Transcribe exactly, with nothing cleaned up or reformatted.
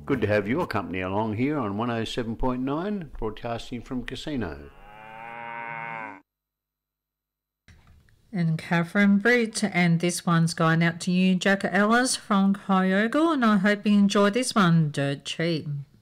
Good to have your company along here on one oh seven point nine, broadcasting from Casino. And Catherine Britt, and this one's going out to you, Jack Ellis from Kyogo, and I hope you enjoy this one, Dirt Cheap.